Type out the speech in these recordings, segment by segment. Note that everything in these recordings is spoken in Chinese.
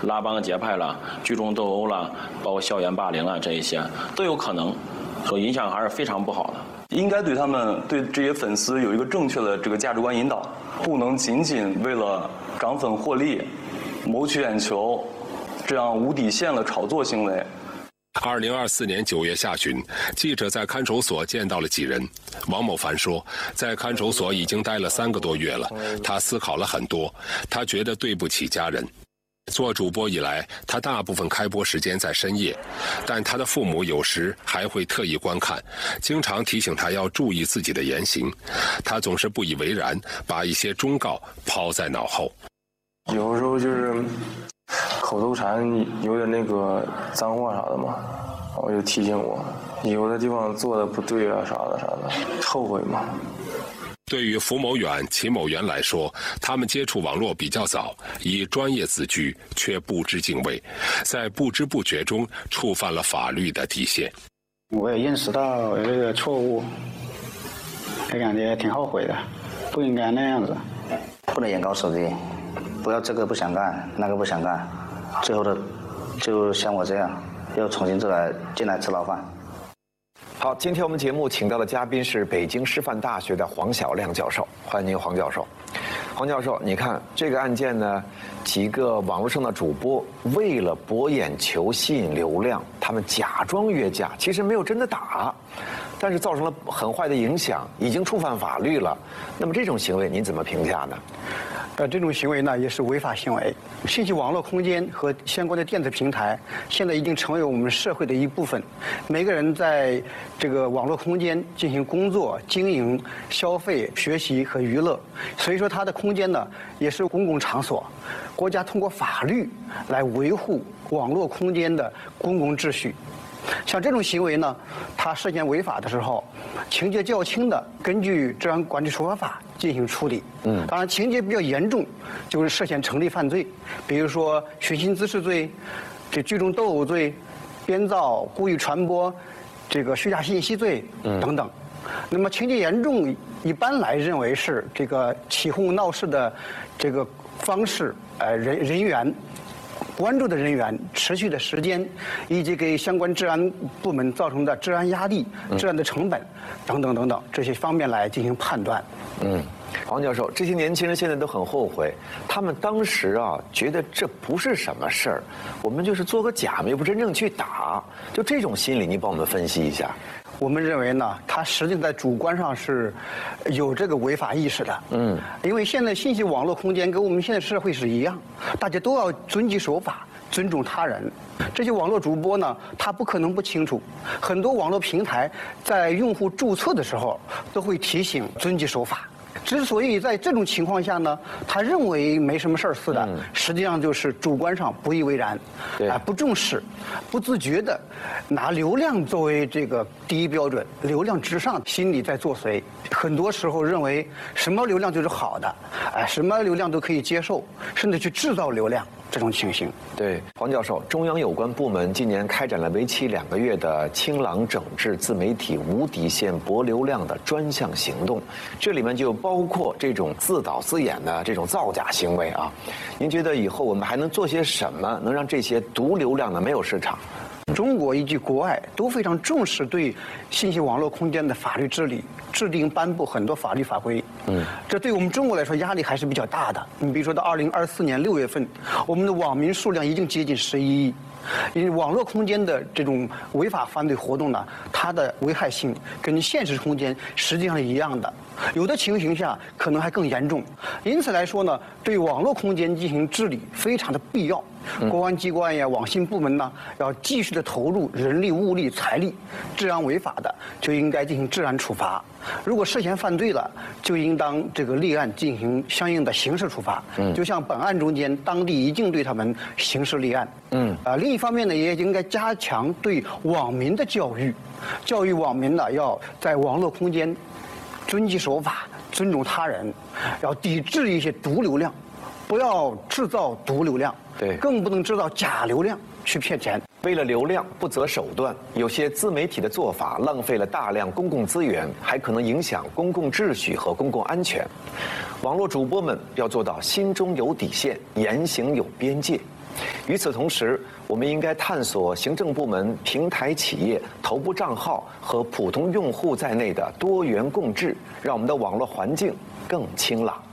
拉帮结派了、聚众斗殴了，包括校园霸凌了，这一些都有可能，所以影响还是非常不好的。 应该对这些粉丝有一个正确的这个价值观引导，不能仅仅为了涨粉获利、谋取眼球，这样无底线的炒作行为。 2024年9月下旬，记者在看守所见到了几人。王某凡说，在看守所已经待了3个多月了，他思考了很多，他觉得对不起家人。做主播以来，他大部分开播时间在深夜，但他的父母有时还会特意观看，经常提醒他要注意自己的言行。他总是不以为然，把一些忠告抛在脑后。 有时候就是口头禅有点那个脏话啥的嘛，我就提醒我有的地方做的不对啊啥的，后悔嘛。 对于符某远、齐某元来说，他们接触网络比较早，以专业自居，却不知敬畏，在不知不觉中触犯了法律的底线。 我也认识到这个错误，也感觉挺后悔的，不应该那样子。 不能眼高手低，不要这个不想干，那个不想干，最后的就像我这样，又重新进来吃牢饭。 好，今天我们节目请到的嘉宾是北京师范大学的黄晓亮教授，欢迎您，黄教授。黄教授，你看这个案件呢，几个网络上的主播为了博眼球、吸引流量，他们假装约架，其实没有真的打，但是造成了很坏的影响，已经触犯法律了。那么这种行为您怎么评价呢？ 这种行为呢也是违法行为。信息网络空间和相关的电子平台现在已经成为我们社会的一部分。每个人在这个网络空间进行工作、经营、消费、学习和娱乐，所以说它的空间呢也是公共场所。国家通过法律来维护网络空间的公共秩序。像这种行为呢，它涉嫌违法的时候，情节较轻的，根据《治安管理处罚法》进行处理。当然情节比较严重，就是涉嫌成立犯罪，比如说寻衅滋事罪、聚众斗殴罪、编造、故意传播、这个虚假信息罪等等。那么情节严重，一般来认为是这个起哄闹事的这个方式，人员。关注的人员、持续的时间，以及给相关治安部门造成的治安压力、治安的成本等等等等这些方面来进行判断。 黄教授，这些年轻人现在都很后悔，他们当时觉得这不是什么事儿，我们就是做个假嘛，又不真正去打，就这种心理，你帮我们分析一下。 我们认为呢，他实际在主观上是有这个违法意识的。因为现在信息网络空间跟我们现在社会是一样，大家都要遵纪守法，尊重他人。这些网络主播呢，他不可能不清楚，很多网络平台在用户注册的时候都会提醒遵纪守法。之所以在这种情况下呢，他认为没什么事儿似的，实际上就是主观上不以为然，不重视，不自觉的拿流量作为这个第一标准，流量至上，心理在作祟。很多时候认为什么流量就是好的，什么流量都可以接受，甚至去制造流量。这种情形。 对，黄教授，中央有关部门今年开展了为期2个月的清朗整治自媒体无底线博流量的专项行动，这里面就包括这种自导自演的这种造假行为啊。您觉得以后我们还能做些什么，能让这些毒流量呢没有市场？ 中国以及国外都非常重视对信息网络空间的法律治理，制定颁布很多法律法规。这对我们中国来说压力还是比较大的。你比如说到2024年6月份，我们的网民数量已经接近11亿。因为网络空间的这种违法犯罪活动呢，它的危害性跟现实空间实际上是一样的，有的情形下可能还更严重。因此来说呢，对网络空间进行治理非常的必要。公安机关呀、网信部门呢，要继续的投入人力、物力、财力，治安违法的就应该进行治安处罚。如果涉嫌犯罪了，就应当这个立案进行相应的刑事处罚。就像本案中间，当地已经对他们刑事立案。另一方面呢，也应该加强对网民的教育，教育网民呢要在网络空间遵纪守法，尊重他人，要抵制一些毒流量，不要制造毒流量， 对， 更不能制造假流量去骗钱。 为了流量不择手段，有些自媒体的做法浪费了大量公共资源，还可能影响公共秩序和公共安全。网络主播们要做到心中有底线，言行有边界。 与此同时，我们应该探索行政部门、平台企业、头部账号和普通用户在内的多元共治，让我们的网络环境更清朗。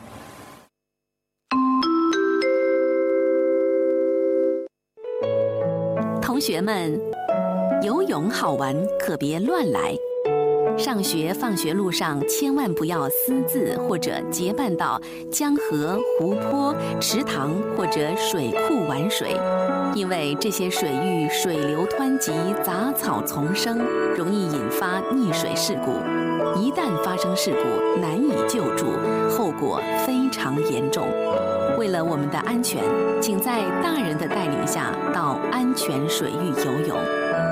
同学们，游泳好玩，可别乱来。上学放学路上千万不要私自或者结伴到江河、湖泊、池塘或者水库玩水，因为这些水域水流湍急，杂草丛生，容易引发溺水事故。一旦发生事故，难以救助，后果非常严重。为了我们的安全，请在大人的带领下到安全水域游泳。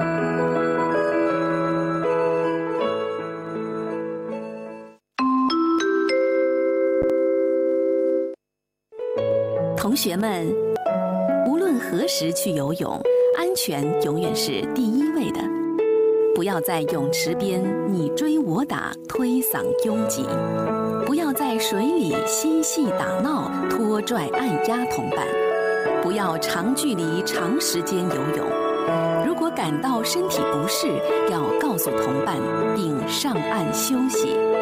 同学们，无论何时去游泳，安全永远是第一位的。不要在泳池边你追我打、推搡拥挤；不要在水里嬉戏打闹、拖拽按压同伴；不要长距离、长时间游泳。如果感到身体不适，要告诉同伴并上岸休息。